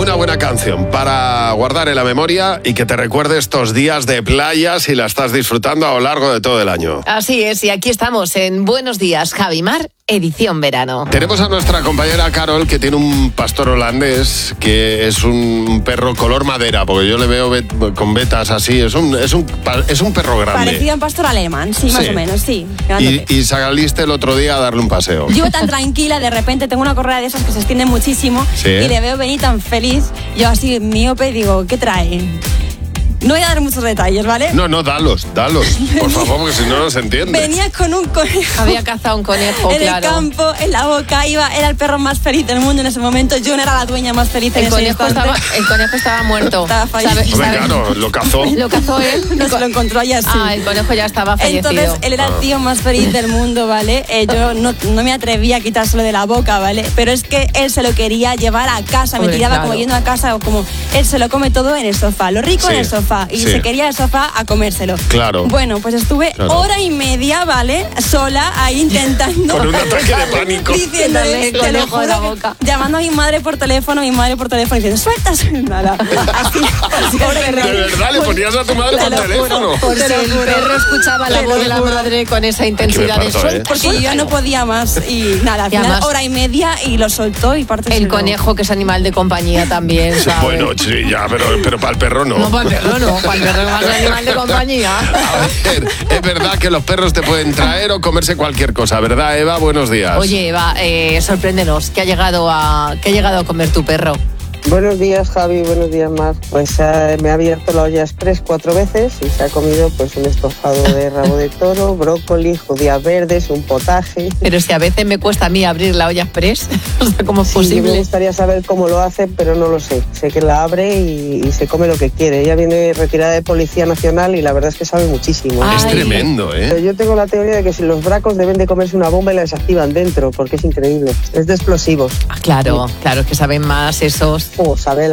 Una buena canción para guardar en la memoria y que te recuerde estos días de playa si la estás disfrutando a lo largo de todo el año. Así es, y aquí estamos en Buenos Días, Javimar, edición verano. Tenemos a nuestra compañera Carol, que tiene un pastor holandés, que es un perro color madera, porque yo le veo con vetas así, es un perro grande. Parecido a un pastor alemán, sí, más o menos, sí. Y saliste el otro día a darle un paseo. Yo tan tranquila, de repente tengo una correa de esas que se extiende muchísimo, ¿Sí? Y le veo venir tan feliz, yo así miope digo, ¿qué trae? No voy a dar muchos detalles, ¿vale? No, dalos, por favor, porque si no, no se entiende. Venía con un conejo. Había cazado un conejo, en claro. el campo, en la boca, era el perro más feliz del mundo en ese momento. Yo no era la dueña más feliz en ese instante. El conejo estaba muerto. Estaba fallecido. Hombre, claro, lo cazó. ¿Lo cazó él? No se lo encontró allá así. Ah, el conejo ya estaba fallecido. Entonces, él era el tío más feliz del mundo, ¿vale? Yo no me atrevía a quitárselo de la boca, ¿vale? Pero es que él se lo quería llevar a casa. Me tiraba como yendo a casa, o como él se lo come todo en el sofá. Lo rico en el sofá. Y se quería el sofá a comérselo. Claro. Bueno, pues estuve hora y media, ¿vale? Sola, ahí intentando. Con un ataque de pánico. Diciéndole, te lo juro, llamando a mi madre por teléfono, diciendo, sueltas. Nada. Así, ¿De verdad le ponías a tu madre por teléfono? Por si el perro escuchaba la voz de la madre con esa intensidad de suelta. Porque yo ya no podía más. Y nada, al final, además, hora y media y lo soltó y parte. El conejo, que es animal de compañía también, ¿sabes? Bueno, sí, ya, pero para el perro no. No, para el perro no. Para el perro es más animal de compañía. A ver, es verdad que los perros te pueden traer o comerse cualquier cosa, ¿verdad, Eva? Buenos días. Oye, Eva, sorpréndenos. ¿Qué ha llegado a comer tu perro? Buenos días, Javi, buenos días, Mar. Pues me ha abierto la olla express 4 veces y se ha comido pues un estofado de rabo de toro, brócoli, judías verdes, un potaje. Pero si a veces me cuesta a mí abrir la olla express, o sea, ¿cómo es Sí, posible? me gustaría saber cómo lo hace, pero no lo sé. Sé que la abre y se come lo que quiere. Ella viene retirada de Policía Nacional y la verdad es que sabe muchísimo. Es tremendo, ¿eh? Pero yo tengo la teoría de que si los bracos deben de comerse una bomba y la desactivan dentro, porque es increíble. Es de explosivos. Claro, es que saben más esos. Sabe